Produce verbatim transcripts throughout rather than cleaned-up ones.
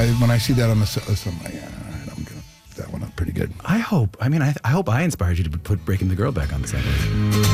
I when I see that on the set list, I'm like, yeah, all right, I'm gonna that one up pretty good. I hope. I mean, I, I hope I inspired you to put Breaking the Girl back on the set list.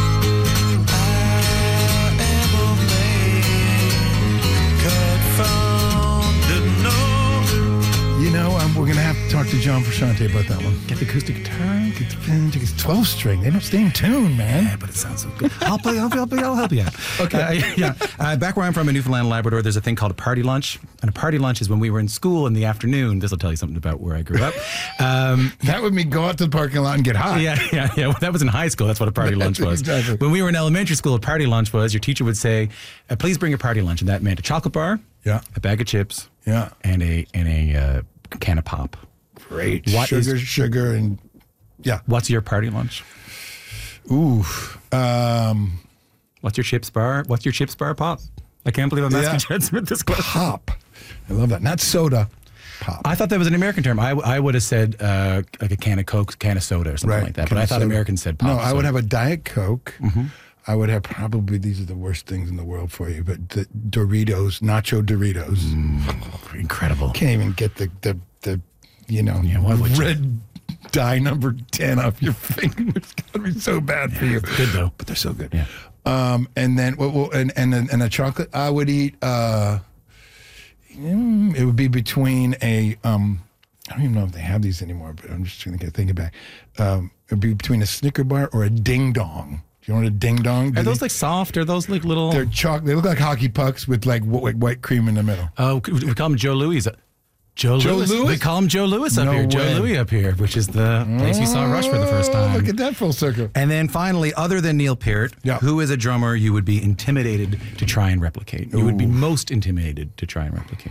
You know, um, we're going to have to talk to John Frusciante about that one. Get the acoustic guitar. Get the it's twelve string. They don't stay in tune, man. Yeah, but it sounds so good. I'll play. I'll, I'll, I'll help you out. Okay. Uh, yeah. Uh, back where I'm from in Newfoundland and Labrador, there's a thing called a party lunch. And a party lunch is when we were in school in the afternoon. This will tell you something about where I grew up. Um, that would mean go out to the parking lot and get high. Yeah, yeah, yeah. Well, that was in high school. That's what a party lunch was. Exactly. When we were in elementary school, a party lunch was your teacher would say, uh, "Please bring a party lunch," and that meant a chocolate bar, yeah, a bag of chips, yeah, and a and a uh, can of pop. Great. What sugar, is, sugar, and yeah. What's your party lunch? Ooh. Um, What's your chips bar? What's your chips bar pop? I can't believe I'm asking yeah. Chad Smith this question. Pop. I love that. Not soda. Pop. I thought that was an American term. I, I would have said uh, like a can of Coke, can of soda, or something right. like that. Can but I thought soda. Americans said pop. No, I soda. would have a Diet Coke. Mm-hmm. I would have probably, these are the worst things in the world for you, but the Doritos, nacho Doritos. Mm, incredible. Can't even get the, the, the you know, yeah, why would red you? dye number ten off your finger. It's going to be so bad yeah, for you. Good, though. But they're so good. Yeah. Um, and then, well, well, and, and, and a chocolate, I would eat, uh, mm, it would be between a, um, I don't even know if they have these anymore, but I'm just trying to think it back. Um, it would be between a Snicker bar or a Ding Dong. Do you know what a Ding Dong? Are those like soft? Are those like little? They're chalk. They look like hockey pucks with like white, white cream in the middle. Oh, we call him Joe Louis. Joe, Joe Louis. Louis? We call him Joe Louis up No here. way. Joe Louis up here, which is the place you saw Rush for the first time. Oh, look at that full circle. And then finally, other than Neil Peart, yeah. who is a drummer you would be intimidated to try and replicate? You Ooh. would be most intimidated to try and replicate.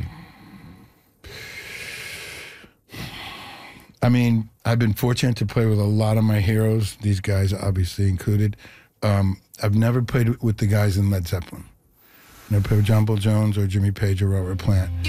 I mean, I've been fortunate to play with a lot of my heroes, these guys obviously included. Um, I've never played with the guys in Led Zeppelin. Never played with John Paul Jones or Jimmy Page or Robert Plant.